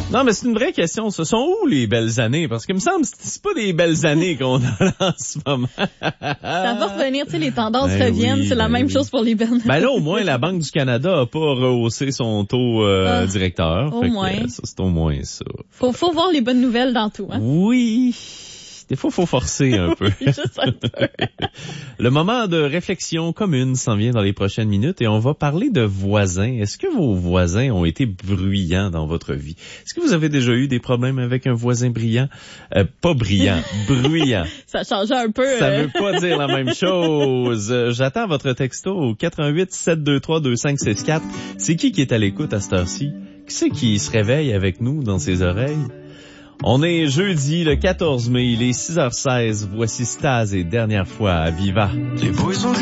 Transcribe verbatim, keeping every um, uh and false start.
Non, mais c'est une vraie question. Ce sont où les belles années? Parce que il me semble que c'est pas des belles années qu'on a là en ce moment. Ça va revenir, tu sais, les tendances Ben reviennent. oui, c'est la ben même oui. chose pour les belles. Ben là, au moins, la Banque du Canada a pas rehaussé son taux euh, Ah, directeur. au Fait que, moins. euh, ça, c'est au moins ça. Faut, faut voir les bonnes nouvelles dans tout, hein. Oui. Des fois, il faut forcer un peu. Juste un peu. Le moment de réflexion commune s'en vient dans les prochaines minutes et on va parler de voisins. Est-ce que vos voisins ont été bruyants dans votre vie? Est-ce que vous avez déjà eu des problèmes avec un voisin brillant? Euh, pas brillant, bruyant. Ça change un peu. Ça euh... veut pas dire la même chose. Euh, J'attends votre texto au quatre un huit sept deux trois deux cinq six quatre. C'est qui qui est à l'écoute à cette heure-ci? Qui c'est qui se réveille avec nous dans ses oreilles? On est jeudi le quatorze mai, il est six heures seize. Voici Staz et dernière fois à Viva. Les boys sont